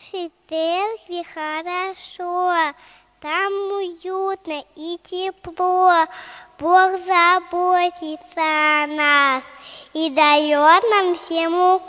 нашей церкви хорошо, там уютно и тепло. Бог заботится о нас и дает нам всем укол.